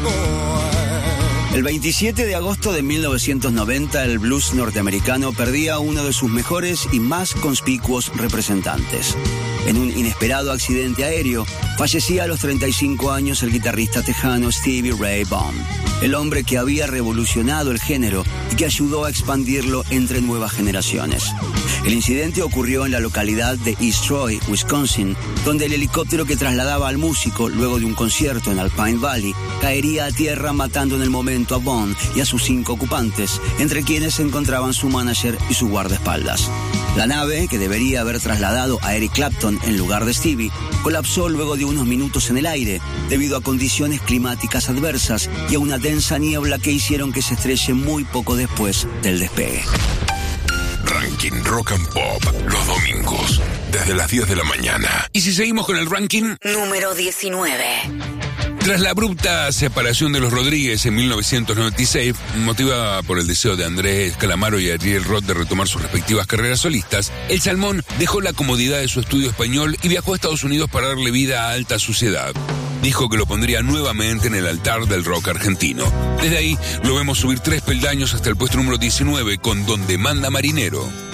El 27 de agosto de 1990, el blues norteamericano perdía a uno de sus mejores y más conspicuos representantes. En un inesperado accidente aéreo, fallecía a los 35 años el guitarrista tejano Stevie Ray Vaughan, el hombre que había revolucionado el género y que ayudó a expandirlo entre nuevas generaciones. El incidente ocurrió en la localidad de East Troy, Wisconsin, donde el helicóptero que trasladaba al músico luego de un concierto en Alpine Valley caería a tierra, matando en el momento a Vaughan y a sus 5 ocupantes, entre quienes se encontraban su manager y su guardaespaldas. La nave, que debería haber trasladado a Eric Clapton en lugar de Stevie, colapsó luego de unos minutos en el aire debido a condiciones climáticas adversas y a una densa niebla que hicieron que se estrelle muy poco después del despegue. Ranking Rock and Pop, los domingos, desde las 10 de la mañana. Y si seguimos con el ranking... Número 19. Tras la abrupta separación de los Rodríguez en 1996, motivada por el deseo de Andrés Calamaro y Ariel Roth de retomar sus respectivas carreras solistas, el Salmón dejó la comodidad de su estudio español y viajó a Estados Unidos para darle vida a Alta Suciedad. Dijo que lo pondría nuevamente en el altar del rock argentino. Desde ahí lo vemos subir 3 peldaños hasta el puesto número 19 con Donde Manda Marinero.